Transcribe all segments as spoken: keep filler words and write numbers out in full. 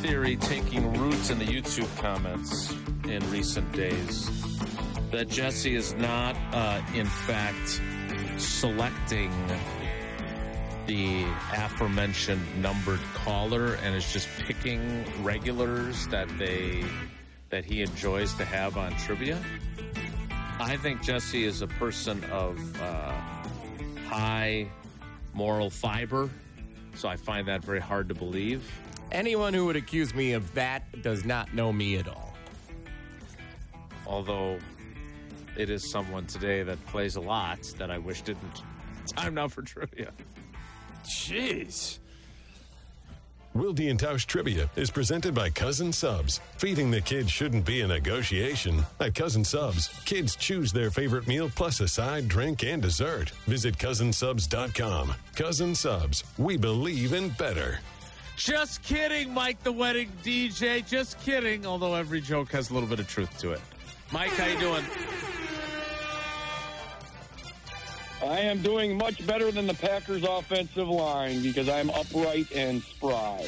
theory taking roots in the YouTube comments in recent days that Jesse is not, uh, in fact, selecting the aforementioned numbered caller and is just picking regulars that they that he enjoys to have on trivia. I think Jesse is a person of uh, high moral fiber, so I find that very hard to believe. Anyone who would accuse me of that does not know me at all. Although it is someone today that plays a lot that I wish didn't. Time now for trivia. Jeez. Wilde and Tausch Trivia is presented by Cousin Subs. Feeding the kids shouldn't be a negotiation. At Cousin Subs, kids choose their favorite meal plus a side, drink, and dessert. Visit cousin subs dot com. Cousin Subs, we believe in better. Just kidding, Mike the wedding D J. Just kidding, although every joke has a little bit of truth to it. Mike, how you doing? I am doing much better than the Packers' offensive line because I'm upright and spry.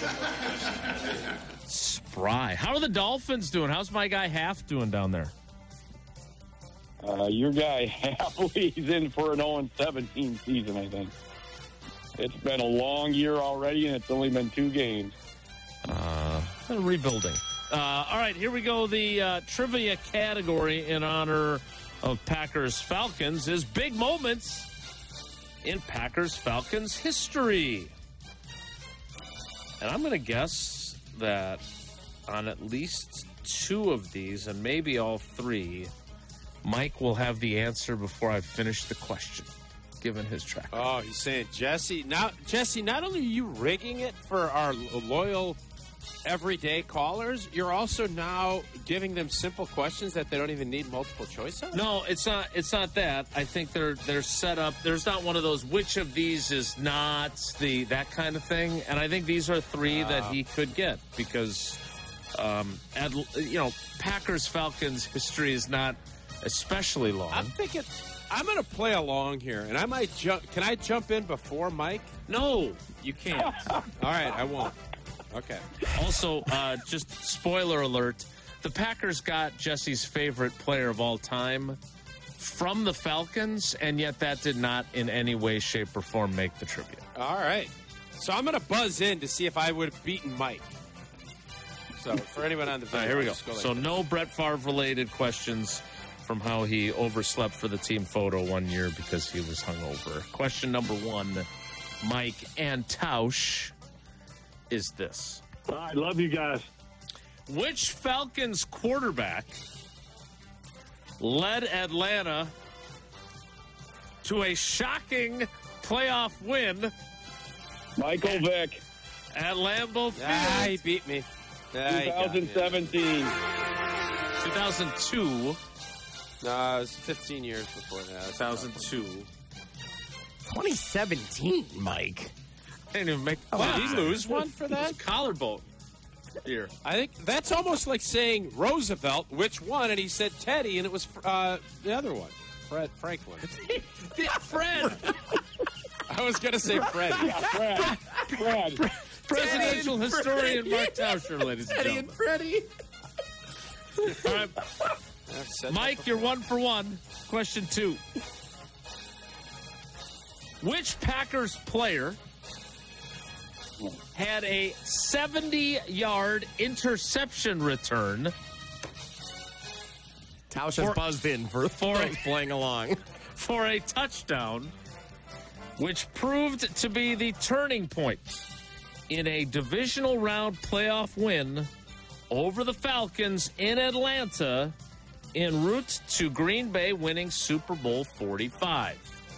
Spry. How are the Dolphins doing? How's my guy Half doing down there? Uh, your guy Halfley's in for an oh and seventeen season, I think. It's been a long year already, and it's only been two games. Uh, rebuilding. Uh, all right, here we go. The uh, trivia category in honor of Packers-Falcons is big moments in Packers-Falcons history. And I'm going to guess that on at least two of these, and maybe all three, Mike will have the answer before I finish the question, given his track. Oh, he's saying, Jesse, now, Jesse, not only are you rigging it for our loyal everyday callers, you're also now giving them simple questions that they don't even need multiple choice on? No, it's not it's not that. I think they're they're set up. There's not one of those which of these is not the that kind of thing. And I think these are three uh, that he could get because um at, you know, Packers Falcons history is not especially long. I'm thinking I'm going to play along here, and I might jump. Can I jump in before Mike? No, you can't. All right, I won't. Okay. Also, uh, just spoiler alert, the Packers got Jesse's favorite player of all time from the Falcons, and yet that did not in any way, shape, or form make the trivia. All right. So I'm going to buzz in to see if I would have beaten Mike. So for anyone on the video, all right, here we go. go like so that. No Brett Favre-related questions from how he overslept for the team photo one year because he was hungover. Question number one, Mike and Tausch, is this. I love you guys. Which Falcons quarterback led Atlanta to a shocking playoff win? Michael Vick. At Lambeau Field. Ah, he beat me. Ah, twenty seventeen. two thousand two. No, it was fifteen years before that. two thousand two. twenty seventeen, Mike. I didn't even make. Oh, did he lose one for that? Collarbone. Here. I think that's almost like saying Roosevelt, which one? And he said Teddy, and it was uh, the other one, Fred Franklin. Fred. I was going to say Fred. Yeah, Fred. Fred. Presidential historian Mark Tauscher, ladies and Teddy gentlemen. and Freddie. All right. Mike, you're one for one. Question two. Which Packers player had a seventy-yard interception return? Tausch has For- buzzed in for, for- those playing along. For a touchdown, which proved to be the turning point in a divisional round playoff win over the Falcons in Atlanta en route to Green Bay winning Super Bowl forty-five.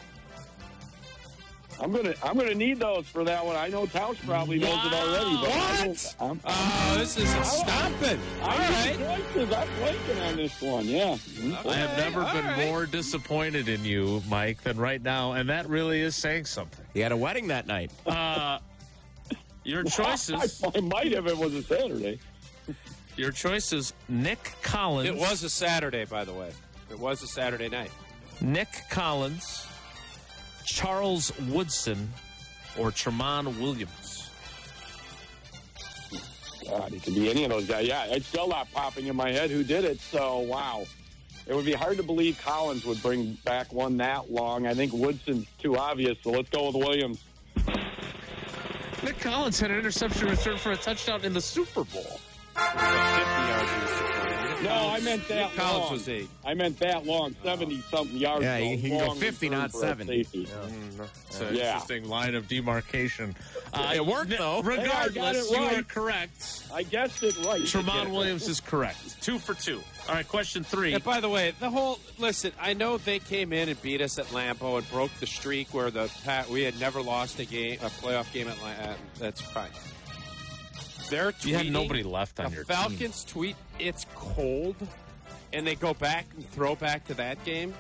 I'm gonna I'm gonna need those for that one. I know Tausch probably knows it already, but I What? don't, I'm, Oh, this is a stomping. All I'm right. choices. I'm blanking on this one. Yeah. I have never all been right. more disappointed in you, Mike, than right now, and that really is saying something. He had a wedding that night. Uh, your choices, I, I might have. It was a Saturday. your choices: Nick Collins. It was a Saturday, by the way. It was a Saturday night. Nick Collins, Charles Woodson, or Tramon Williams. God, it could be any of those guys. Yeah, it's still not popping in my head who did it. So, wow. It would be hard to believe Collins would bring back one that long. I think Woodson's too obvious, so let's go with Williams. Nick Collins had an interception return for a touchdown in the Super Bowl. fifty yards in the Super Bowl. No, I meant that Nick Collins long. was eight. I meant that long, seventy-something yards. Yeah, he, he can go long fifty, return not for a seventy. safety. Mm, it's an Yeah. interesting line of demarcation. Uh, It worked, though. Regardless, Hey, I got it you right. are correct. I guessed it right. Tremont Williams is correct. Two for two. All right, question three. And by the way, the whole listen. I know they came in and beat us at Lambeau and broke the streak where the we had never lost a game, a playoff game at Lambeau. That's fine. They're tweeting, You had nobody left on the your team. Falcons tweet it's cold, and they go back and throw back to that game.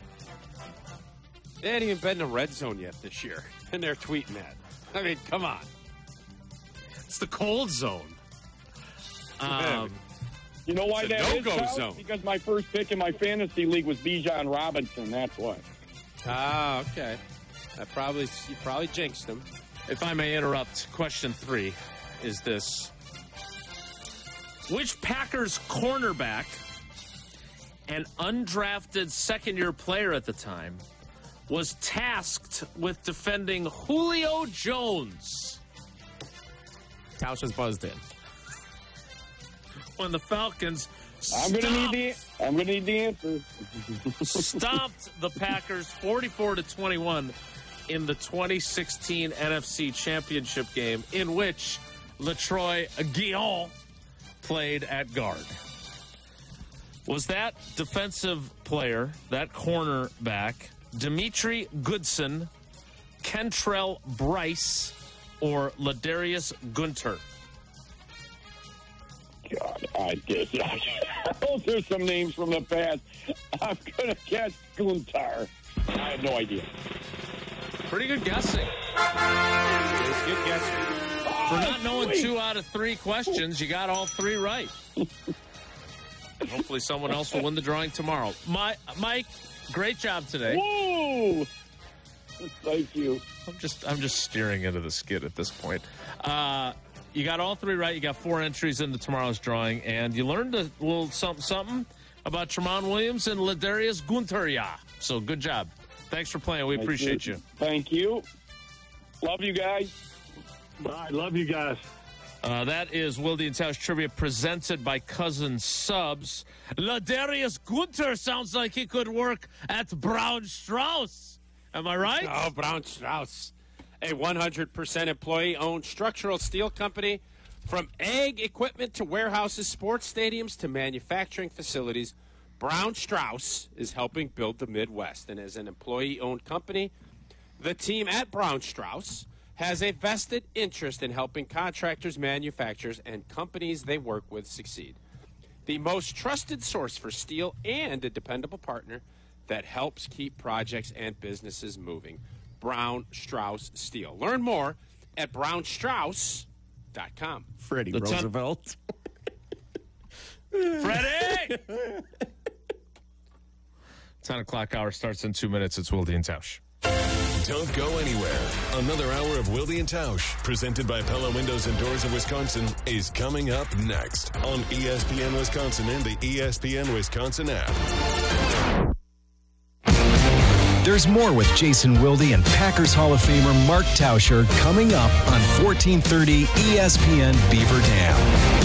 They hadn't even been in the red zone yet this year, and they're tweeting that. I mean, come on. It's the cold zone. Um, You know why It's a that is, no-go Kyle? zone. Because my first pick in my fantasy league was Bijan Robinson. That's why. Ah, okay. I probably you probably jinxed them. if I may interrupt, question three is this. Which Packers cornerback, an undrafted second-year player at the time, was tasked with defending Julio Jones Tausch has buzzed in. when the Falcons I'm going to stomped, need the. I'm going to need the answer. stomped the Packers forty-four to twenty-one in the twenty sixteen N F C Championship game, in which LaTroy Guion played at guard? Was that defensive player, that cornerback, Dimitri Goodson, Kentrell Bryce, or Ladarius Gunter? God, I guess. Those are some names from the past. I'm going to guess Guntar. I have no idea. Pretty good guessing. It's good guess. For not knowing two out of three questions, you got all three right. Hopefully someone else will win the drawing tomorrow. My, Mike, great job today. Whoa! Thank you. I'm just I'm just steering into the skid at this point. Uh, you got all three right. You got four entries into tomorrow's drawing, and you learned a little something something about Tremont Williams and Ladarius Gunter. Yeah. So good job. Thanks for playing. We Thank appreciate you. Thank you. Love you guys. I love you guys. Uh, that is Wilde and Tausch Trivia presented by Cousin Subs. Ladarius Gunter sounds like he could work at Brown Strauss. Am I right? Oh, Brown Strauss, a one hundred percent employee-owned structural steel company. From ag equipment to warehouses, sports stadiums to manufacturing facilities, Brown Strauss is helping build the Midwest. And as an employee-owned company, the team at Brown Strauss has a vested interest in helping contractors, manufacturers, and companies they work with succeed. The most trusted source for steel and a dependable partner that helps keep projects and businesses moving. Brown Strauss Steel. Learn more at brown strauss dot com. Freddie The ten- Roosevelt. Freddie! ten o'clock hour starts in two minutes. It's Wilde and Tausch. Don't go anywhere. Another hour of Wilde and Tausch, presented by Pella Windows and Doors of Wisconsin, is coming up next on E S P N Wisconsin and the E S P N Wisconsin app. There's more with Jason Wilde and Packers Hall of Famer Mark Tauscher coming up on fourteen thirty E S P N Beaver Dam.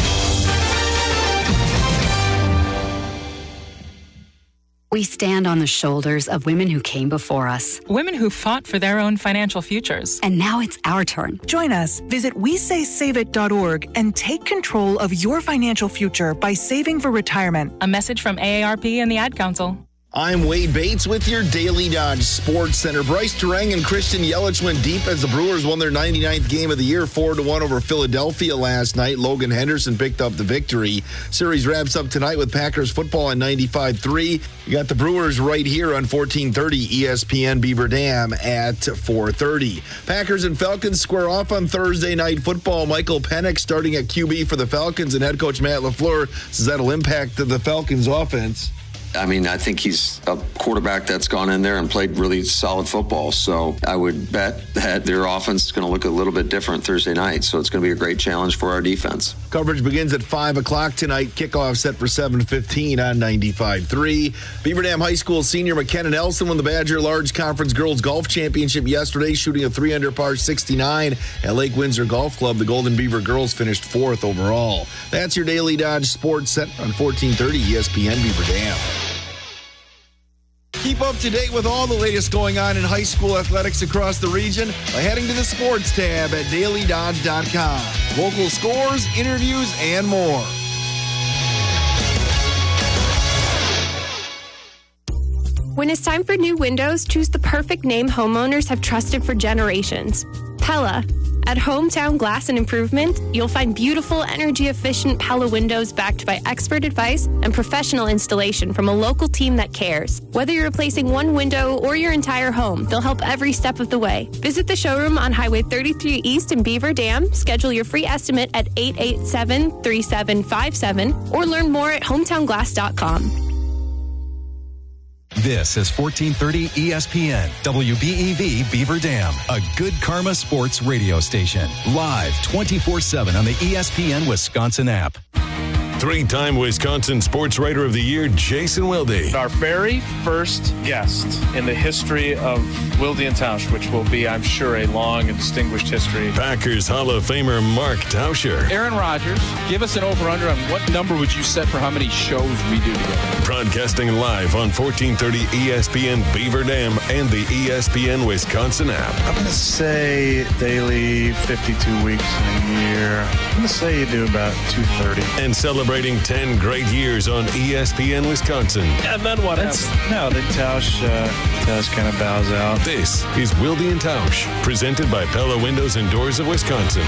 We stand on the shoulders of women who came before us. Women who fought for their own financial futures. And now it's our turn. Join us. Visit we say save it dot org and take control of your financial future by saving for retirement. A message from A A R P and the Ad Council. I'm Wade Bates with your Daily Dodge Sports Center. Bryce Terang and Christian Yelich went deep as the Brewers won their ninety-ninth game of the year, four to one over Philadelphia last night. Logan Henderson picked up the victory. Series wraps up tonight with Packers football on ninety-five three. You got the Brewers right here on fourteen thirty E S P N Beaver Dam at four thirty. Packers and Falcons square off on Thursday night football. Michael Penix starting at Q B for the Falcons, and head coach Matt LaFleur says that'll impact the Falcons offense. I mean, I think he's a quarterback that's gone in there and played really solid football. So I would bet that their offense is going to look a little bit different Thursday night. So it's going to be a great challenge for our defense. Coverage begins at five o'clock tonight. Kickoff set for seven fifteen on ninety-five point three. Beaver Dam High School senior McKenna Nelson won the Badger Large Conference Girls Golf Championship yesterday, shooting a three under par sixty-nine at Lake Windsor Golf Club. The Golden Beaver girls finished fourth overall. That's your Daily Dodge Sports Center on fourteen thirty E S P N Beaver Dam. Keep up to date with all the latest going on in high school athletics across the region by heading to the sports tab at daily dodge dot com. Local scores, interviews, and more. When it's time for new windows, choose the perfect name homeowners have trusted for generations. Pella. At Hometown Glass and Improvement, you'll find beautiful, energy-efficient Pella windows backed by expert advice and professional installation from a local team that cares. Whether you're replacing one window or your entire home, they'll help every step of the way. Visit the showroom on Highway thirty-three East in Beaver Dam. Schedule your free estimate at eight eight seven, three seven five seven or learn more at hometown glass dot com. This is fourteen thirty E S P N, W B E V Beaver Dam, a Good Karma Sports radio station. Live twenty-four seven on the E S P N Wisconsin app. Three-time Wisconsin Sports Writer of the Year, Jason Wilde. Our very first guest in the history of Wilde and Tausch, which will be, I'm sure, a long and distinguished history. Packers Hall of Famer Mark Tauscher. Aaron Rodgers, give us an over-under on what number would you set for how many shows we do together? Broadcasting live on fourteen thirty E S P N Beaver Dam and the E S P N Wisconsin app. I'm going to say daily fifty-two weeks in a year. I'm going to say you do about two thirty. And celebrating ten great years on E S P N Wisconsin. And then what That's, no, the Tausch, uh, Tausch kind of bows out. This is Wilde and Tausch, presented by Pella Windows and Doors of Wisconsin.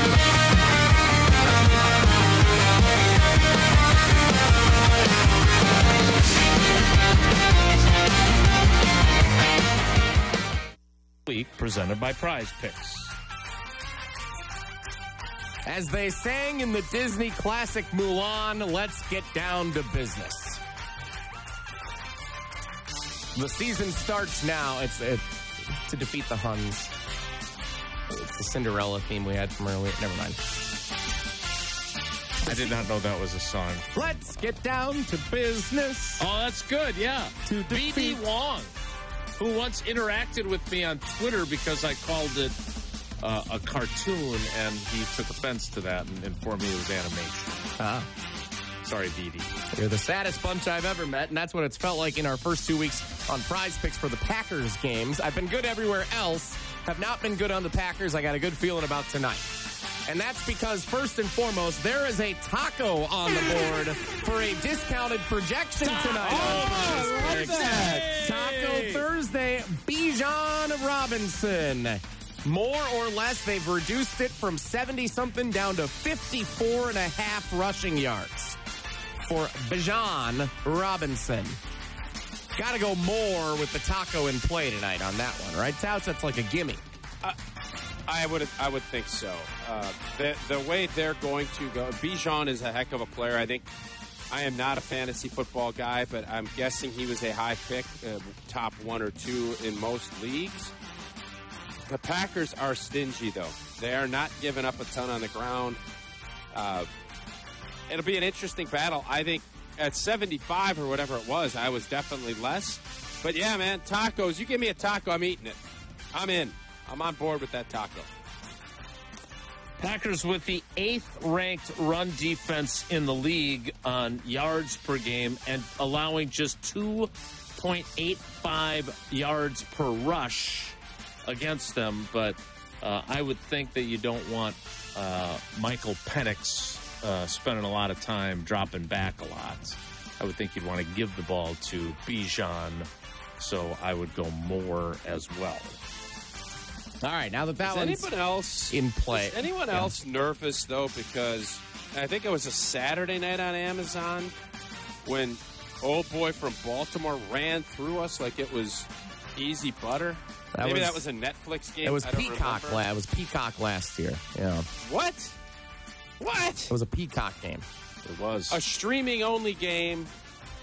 Week presented by Prize Picks. As they sang in the Disney classic Mulan, let's get down to business. The season starts now. It's, it's to defeat the Huns. It's the Cinderella theme we had from earlier. Never mind. I did not know that was a song. Let's get down to business. Oh, that's good, yeah. To B D Wong, who once interacted with me on Twitter because I called it uh, a cartoon, and he took offense to that and informed me it was animation. Ah. Sorry, B D. You're the saddest bunch I've ever met, and that's what it's felt like in our first two weeks on Prize Picks for the Packers games. I've been good everywhere else, have not been good on the Packers. I got a good feeling about tonight. And that's because, first and foremost, there is a taco on the board for a discounted projection tonight. Oh, I love that. Taco Thursday, Bijan Robinson. More or less, they've reduced it from seventy-something down to fifty-four and a half rushing yards for Bijan Robinson. Got to go more with the taco in play tonight on that one, right, Tausch? That's like a gimme. Uh, I would I would think so. Uh, the, the way they're going to go, Bijan is a heck of a player. I think I am not a fantasy football guy, but I'm guessing he was a high pick, uh, top one or two in most leagues. The Packers are stingy, though. They are not giving up a ton on the ground. Uh, it'll be an interesting battle. I think at seventy-five or whatever it was, I was definitely less. But yeah, man, tacos. You give me a taco, I'm eating it. I'm in. I'm on board with that taco. Packers with the eighth-ranked run defense in the league on yards per game and allowing just two point eight five yards per rush against them. But uh, I would think that you don't want uh, Michael Penix uh, spending a lot of time dropping back a lot. I would think you'd want to give the ball to Bijan, so I would go more as well. All right, now that that is one's anyone else in play. Is anyone yeah. else nervous, though, because I think it was a Saturday night on Amazon when old boy from Baltimore ran through us like it was easy butter? That Maybe was, that was a Netflix game. It was I don't Peacock. La- it was Peacock last year. Yeah. What? What? It was a Peacock game. It was a streaming-only game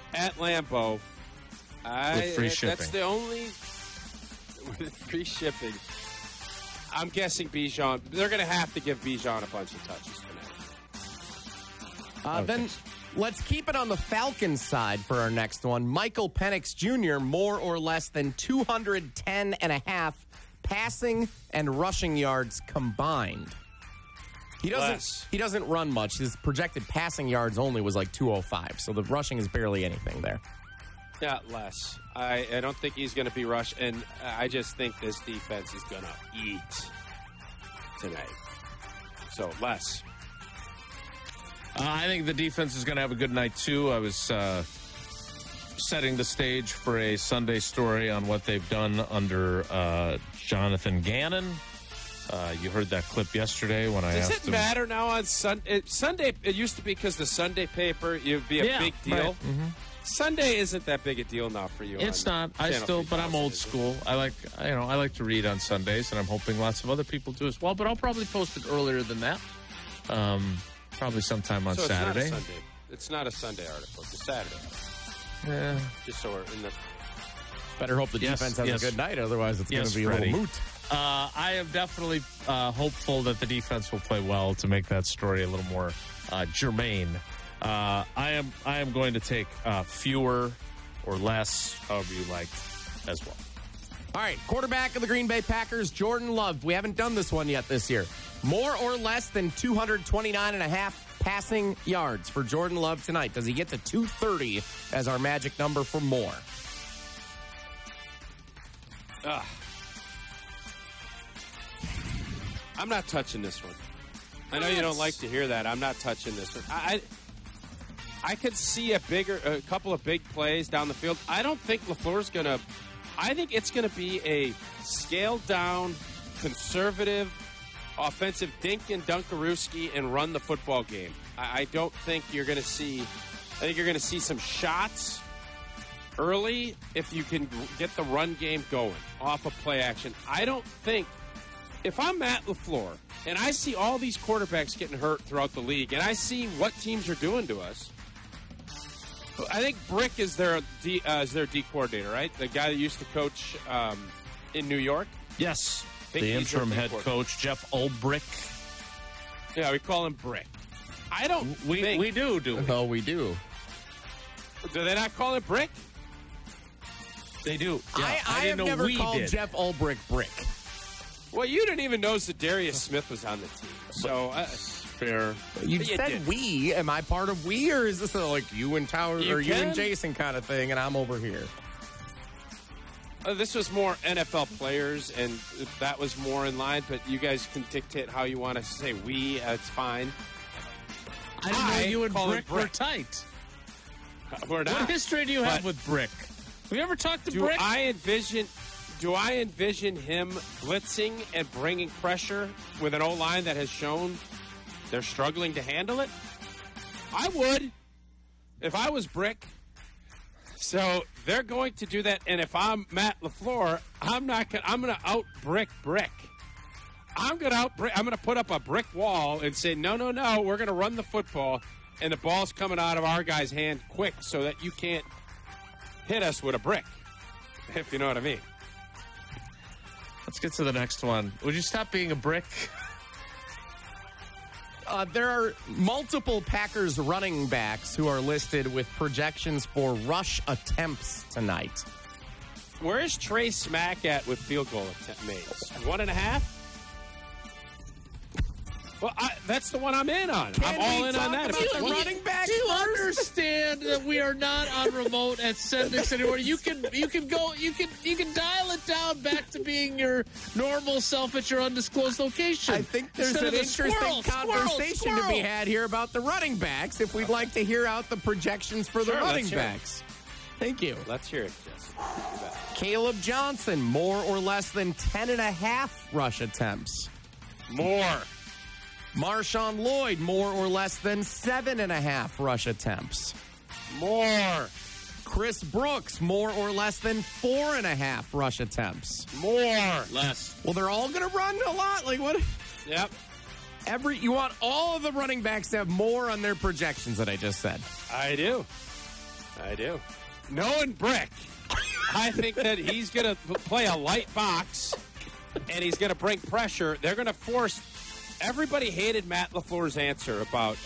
at Lambeau. I, With free That's shipping. the only with free shipping. I'm guessing Bijan. They're going to have to give Bijan a bunch of touches tonight. Uh, then let's keep it on the Falcons side for our next one. Michael Penix Junior, more or less than two hundred ten and a half passing and rushing yards combined. He doesn't Less. he doesn't run much. His projected passing yards only was like two oh five, so the rushing is barely anything there. Yeah, less. I, I don't think he's going to be rushed, and I just think this defense is going to eat tonight. So, less. Uh, I think the defense is going to have a good night, too. I was uh, setting the stage for a Sunday story on what they've done under uh, Jonathan Gannon. Uh, you heard that clip yesterday when I Does asked it him. matter now on Sun- it, Sunday? It used to be because the Sunday paper, it would be a Yeah, big deal. right. Mhm. Sunday isn't that big a deal now for you. It's on not. I Channel still, but I'm three thousand, old is it? school. I like, you know, I like to read on Sundays, and I'm hoping lots of other people do as well. But I'll probably post it earlier than that. Um, probably sometime on So it's Saturday. Not a Sunday. It's not a Sunday article. It's a Saturday. Yeah. Just so we're in the. Better hope the Yes, defense has yes. a good night, otherwise it's Yes, going to be a Freddie. little moot. Uh, I am definitely uh, hopeful that the defense will play well to make that story a little more uh, germane. Uh, I am I am going to take uh, fewer or less, however you like, as well. All right, quarterback of the Green Bay Packers, Jordan Love. We haven't done this one yet this year. More or less than two hundred twenty-nine and a half passing yards for Jordan Love tonight. Does he get to two thirty as our magic number for more? Ugh. I'm not touching this one. I know you don't like to hear that. I'm not touching this one. I, I I could see a bigger, a couple of big plays down the field. I don't think LaFleur's going to. I think it's going to be a scaled down, conservative, offensive dink and dunkarooski and run the football game. I, I don't think you're going to see. I think you're going to see some shots early if you can get the run game going off of play action. I don't think. If I'm Matt LaFleur and I see all these quarterbacks getting hurt throughout the league and I see what teams are doing to us, I think Brick is their D, uh, is their D coordinator, right? The guy that used to coach um, in New York. Yes, Think the he's their interim D head coordinator. coach, Jeff Ulbrich. Yeah, we call him Brick. I don't We think. we do do. Oh, we do. Do they not call it Brick? They do. Yeah, I, I, didn't have know never we called did. Jeff Ulbrich Brick. Well, you didn't even know Zadarius Smith was on the team. So, uh, fair. You You said did. we. Am I part of we, or is this a, like you and Tower You or you and can. Jason kind of thing, and I'm over here? Uh, this was more N F L players, and that was more in line. But you guys can dictate how you want to say we. Uh, it's fine. I didn't know I you and call Brick him were Brick. tight. Uh, We're not. What history do you have But with Brick? Have you ever talked to Do Brick? I envision? Do I envision him blitzing and bringing pressure with an O line that has shown they're struggling to handle it? I would, if I was Brick. So they're going to do that, and if I'm Matt LaFleur, I'm not. Gonna, I'm going to out brick Brick. I'm going to out. I'm going to put up a brick wall and say, no, no, no. We're going to run the football, and the ball's coming out of our guy's hand quick, so that you can't hit us with a brick. If you know what I mean. Let's get to the next one. Would you stop being a brick? Uh, there are multiple Packers running backs who are listed with projections for rush attempts tonight. Where is Trey Smack at with field goal attempt made? One and a half? Well, I, that's the one I'm in on. Can I'm all we in talk on that. about If the you- running backs Do you first? understand that we are not on remote at Sendix anymore? You can you can go you can you can dial it down back to being your normal self at your undisclosed location. I think there's Instead an of the interesting squirrel, conversation squirrel, to be squirrel. had here about the running backs if we'd like to hear out the projections for the Sure, running let's hear it. backs. Thank you. Let's hear it, Jesse. You bet. Caleb Johnson, more or less than ten and a half rush attempts. More. Marshawn Lloyd, more or less than seven and a half rush attempts. More. Chris Brooks, more or less than four and a half rush attempts. More. Less. Well, they're all going to run a lot. Like what? Yep. Every you want all of the running backs to have more on their projections that I just said. I do. I do. Knowing Brick, I think that he's going to play a light box, and he's going to bring pressure. They're going to force – everybody hated Matt LaFleur's answer about